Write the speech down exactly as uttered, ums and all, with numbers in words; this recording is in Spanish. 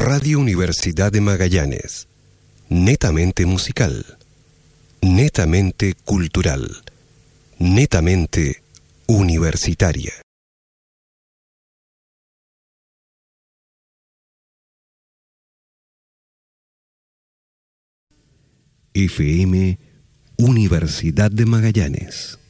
Radio Universidad de Magallanes. Netamente musical. Netamente cultural. Netamente universitaria. F M Universidad de Magallanes.